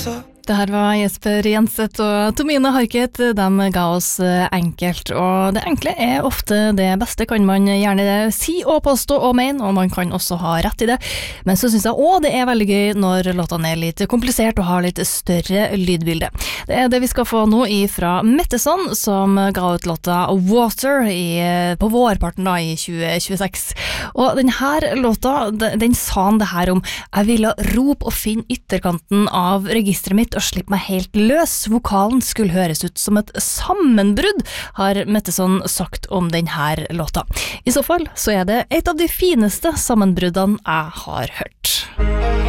Det her var Jesper Jenseth og Tomine Harket, de ga oss enkelt, og det enkle er ofte det beste, kan man gjerne si og påstå og mene, og man kan også ha rett i det, men så synes jeg også det er veldig gøy når låtene er litt komplisert og har litt større lydbilde. Det er det vi skal få nå fra Metteson, som ga ut låta Water på vårparten da, i 2026, og denne låta, den sa han det her om: jeg ville rope og finne ytterkanten av registret mitt og slippe meg helt løs. Vokalen skulle høres ut som et sammenbrudd, har Metteson sagt om denne låta. I så fall så er det et av de fineste sammenbruddene jeg har hørt.